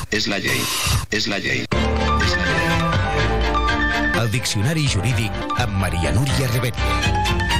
És la llei. És la llei. És la llei. El Diccionari Jurídic amb Maria Núria Rebetlla.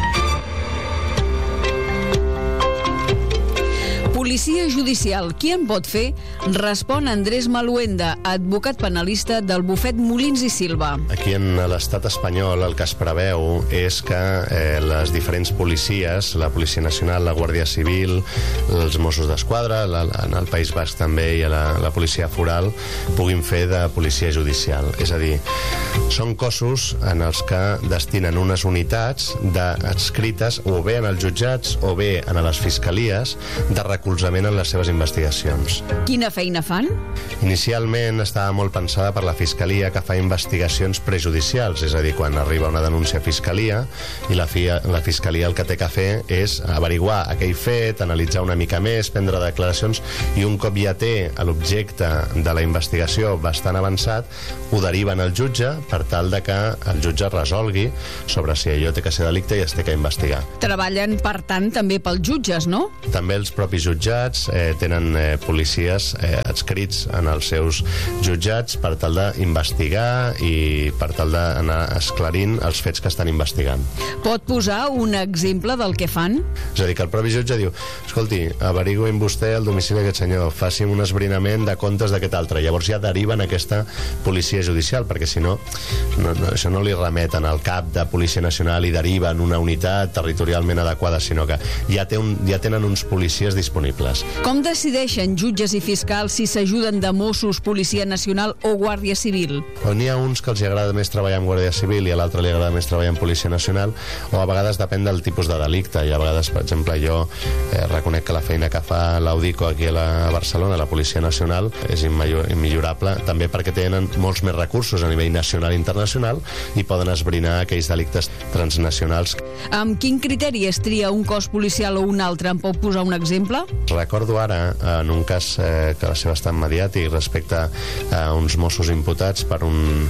Policia judicial, qui en pot fer? Respon Andrés Maluenda, advocat penalista del bufet Molins i Silva. Aquí en l'estat espanyol el que es preveu és que les diferents policies, la Policia Nacional, la Guàrdia Civil, els Mossos d'Esquadra, en el País Basc també i la Policia Foral, puguin fer de policia judicial. És a dir, són cossos en els que destinen unes unitats adscrites o bé en els jutjats o bé en les fiscalies de recolzament en les seves investigacions. Quina feina fan? Inicialment estava molt pensada per la Fiscalia, que fa investigacions prejudicials, és a dir, quan arriba una denúncia a Fiscalia i la Fiscalia el que té que fer és averiguar aquell fet, analitzar una mica més, prendre declaracions, i un cop ja té l'objecte de la investigació bastant avançat, ho deriven al jutge per tal de que el jutge resolgui sobre si allò té que ser delicte i es té que investigar. Treballen, per tant, també pels jutges, no? També els propis jutjats tenen policies adscrits en els seus jutjats per tal d'investigar i per tal d'anar esclarint els fets que estan investigant. Pot posar un exemple del que fan? És a dir, que el propi jutge diu: escolti, averiguin vostè el domicili d'aquest senyor, facin un esbrinament de comptes d'aquest altre. Llavors ja deriven aquesta policia judicial, perquè si no, això no li remeten al cap de Policia Nacional i deriven una unitat territorialment adequada, sinó que ja tenen uns policies disponibles. Com decideixen jutges i fiscals si s'ajuden de Mossos, Policia Nacional o Guàrdia Civil? N'hi ha uns que els agrada més treballar amb Guàrdia Civil i a l'altre li agrada més treballar amb Policia Nacional, o a vegades depèn del tipus de delicte, i a vegades, per exemple, jo reconec que la feina que fa l'Audico aquí a Barcelona, la Policia Nacional, és immillorable, també perquè tenen molts més recursos a nivell nacional i internacional i poden esbrinar aquells delictes transnacionals. Amb quin criteri es tria un cos policial o un altre? Em pot posar un exemple? Recordo ara, en un cas que va ser bastant mediàtic respecte a uns Mossos imputats per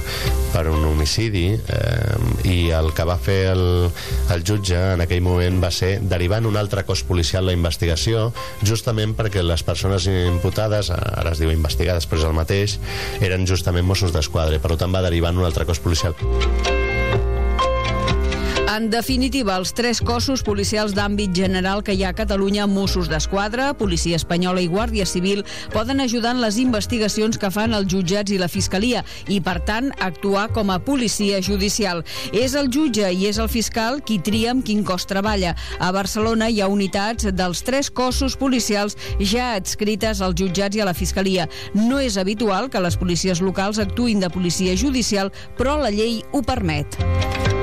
un homicidi, i el que va fer el jutge en aquell moment va ser derivar en un altre cos policial la investigació, justament perquè les persones imputades, ara es diu investigades però és el mateix, eren justament Mossos d'Esquadra, per tant va derivar en un altre cos policial. En definitiva, els 3 cossos policials d'àmbit general que hi ha a Catalunya, Mossos d'Esquadra, Policia Espanyola i Guàrdia Civil, poden ajudar en les investigacions que fan els jutjats i la Fiscalia i, per tant, actuar com a policia judicial. És el jutge i és el fiscal qui tria amb quin cos treballa. A Barcelona hi ha unitats dels 3 cossos policials ja adscrites als jutjats i a la Fiscalia. No és habitual que les policies locals actuïn de policia judicial, però la llei ho permet.